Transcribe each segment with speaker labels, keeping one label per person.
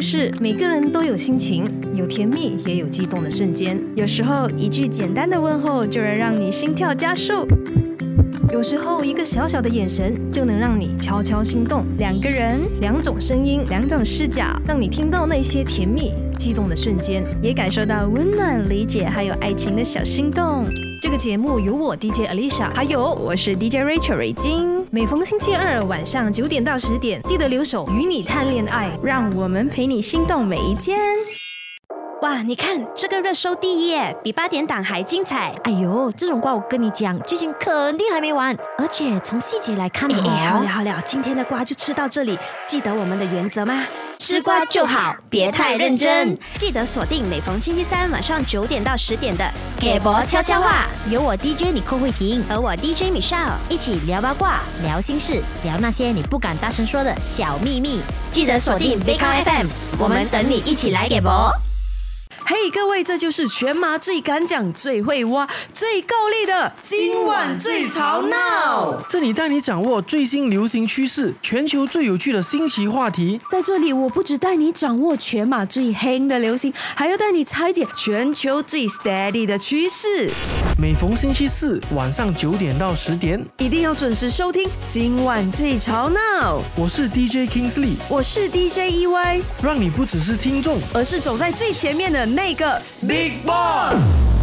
Speaker 1: 事，每个人都有心情，有甜蜜也有激动的瞬间。
Speaker 2: 有时候一句简单的问候就能让你心跳加速，
Speaker 1: 有时候一个小小的眼神就能让你悄悄心动。
Speaker 2: 两个人，
Speaker 1: 两种声音，
Speaker 2: 两种视角，
Speaker 1: 让你听到那些甜蜜激动的瞬间，
Speaker 2: 也感受到温暖、理解还有爱情的小心动。
Speaker 1: 这个节目由我 DJ Alicia， 还有
Speaker 2: 我是 DJ Rachel 瑞金。
Speaker 1: 每逢星期二晚上9点到10点，记得留守与你谈恋爱，
Speaker 2: 让我们陪你心动每一天。
Speaker 3: 哇，你看这个热搜第一耶，比8点档还精彩。
Speaker 4: 哎呦，这种瓜我跟你讲，剧情肯定还没完，而且从细节来看
Speaker 3: 好了，今天的瓜就吃到这里。记得我们的原则吗？吃瓜就好，别太认真。记得锁定每逢星期三晚上9点到10点的给博悄悄话，
Speaker 4: 有我 DJ 你寇慧婷
Speaker 3: 和我 DJ Michelle
Speaker 4: 一起聊八卦、聊心事、聊那些你不敢大声说的小秘密。
Speaker 3: 记得锁定 Big FM， 我们等你一起来给博。
Speaker 2: 嘿，各位，这就是全马最敢讲、最会挖、最够力的今晚最吵闹。
Speaker 5: 这里带你掌握最新流行趋势，全球最有趣的新奇话题。
Speaker 2: 在这里，我不只带你掌握全马最黑的流行，还要带你拆解全球最 steady 的趋势。
Speaker 5: 每逢星期四晚上9点到10点，
Speaker 2: 一定要准时收听今晚最吵闹。
Speaker 5: 我是 DJ Kingsley，
Speaker 2: 我是 DJ EY，
Speaker 5: 让你不只是听众，
Speaker 2: 而是走在最前面的那个
Speaker 5: Big Boss。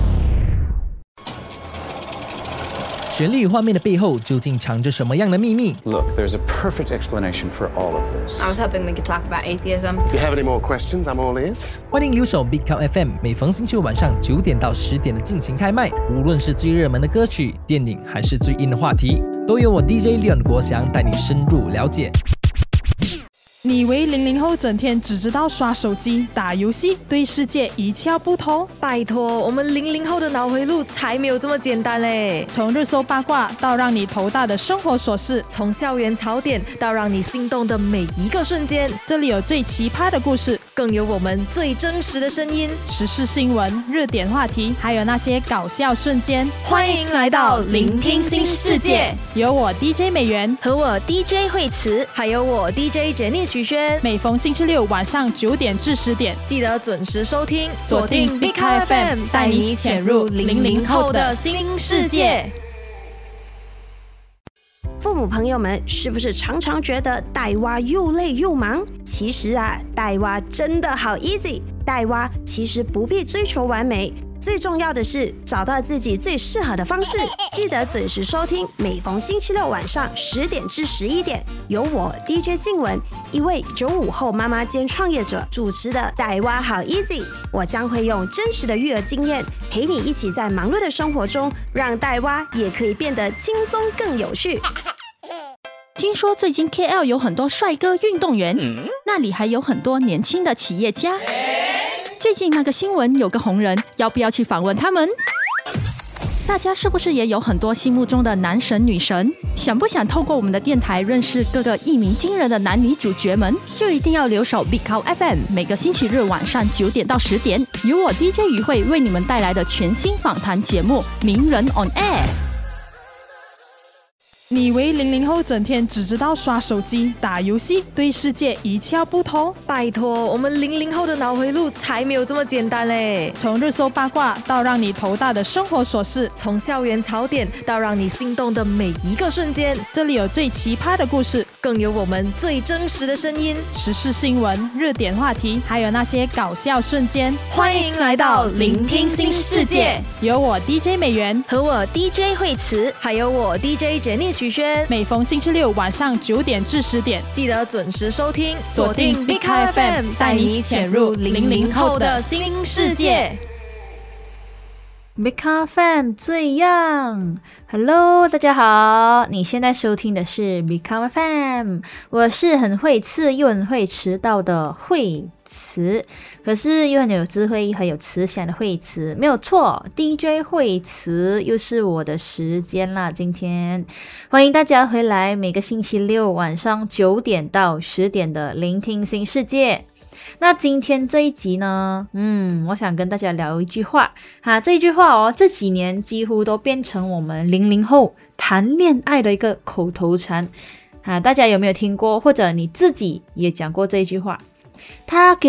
Speaker 6: 旋律与画面的背后究竟藏着什么样的秘密
Speaker 7: Look, there's a perfect explanation for all of this.
Speaker 8: I was hoping we could talk about atheism.
Speaker 9: If you have any more questions, I'm all ears.
Speaker 6: 欢迎留守 Big Cow FM， 每逢星期五晚上9点到10点的进行开麦。无论是最热门的歌曲、电影，还是最硬的话题，都由我 DJ Leon 国祥带你深入了解。
Speaker 10: 你以为00后整天只知道刷手机、打游戏，对世界一窍不通？
Speaker 1: 拜托，我们00后的脑回路才没有这么简单嘞！
Speaker 10: 从热搜八卦到让你头大的生活琐事，
Speaker 1: 从校园槽点到让你心动的每一个瞬间，
Speaker 10: 这里有最奇葩的故事，
Speaker 1: 更有我们最真实的声音，
Speaker 10: 时事新闻、热点话题，还有那些搞笑瞬间。
Speaker 1: 欢迎来到聆听新世界，
Speaker 10: 有我 DJ 美元
Speaker 3: 和我 DJ 惠慈，
Speaker 1: 还有我 DJ Jenny徐轩。
Speaker 10: 每逢星期六晚上9点至10点，
Speaker 1: 记得准时收听，锁定 Big FM， 带你潜入00后的新世界。
Speaker 2: 父母朋友们是不是常常觉得带娃又累又忙？其实带娃真的好 easy， 带娃其实不必追求完美，最重要的是找到自己最适合的方式。记得准时收听，每逢星期六晚上10点至11点，由我 DJ 静雯，一位95后妈妈兼创业者主持的带娃好 easy。我将会用真实的育儿经验，陪你一起在忙碌的生活中，让带娃也可以变得轻松更有趣。
Speaker 11: 听说最近 KL 有很多帅哥运动员，那里还有很多年轻的企业家。最近那个新闻有个红人，要不要去访问他们？大家是不是也有很多心目中的男神女神？想不想透过我们的电台认识各个一鸣惊人的男女主角们？就一定要留守 Big Cow FM， 每个星期日晚上9点到10点，由我 DJ 于慧为你们带来的全新访谈节目《名人 on Air》。
Speaker 10: 你以为00后整天只知道刷手机、打游戏，对世界一窍不通？
Speaker 1: 拜托，我们00后的脑回路才没有这么简单嘞！
Speaker 10: 从热搜八卦到让你头大的生活琐事，
Speaker 1: 从校园槽点到让你心动的每一个瞬间，
Speaker 10: 这里有最奇葩的故事，
Speaker 1: 更有我们最真实的声音，
Speaker 10: 时事新闻、热点话题，还有那些搞笑瞬间。
Speaker 1: 欢迎来到聆听新世界，
Speaker 10: 有我 DJ 美元
Speaker 3: 和我 DJ 惠慈，
Speaker 1: 还有我 DJ Jenny徐轩。
Speaker 10: 每逢星期六晚上9点至10点，
Speaker 1: 记得准时收听，锁定 Big FM， 带你潜入00后的新世界。
Speaker 12: Big FM 最样 ，Hello， 大家好，你现在收听的是 Big FM， 我是很会吃又很会迟到的惠慈，可是又很有智慧、很有慈祥的惠慈，没有错 ，DJ 惠慈又是我的时间啦。今天欢迎大家回来，每个星期六晚上9点到10点的聆听新世界。那今天这一集呢，我想跟大家聊一句话这一句话这几年几乎都变成我们00后谈恋爱的一个口头禅大家有没有听过，或者你自己也讲过这一句话？它给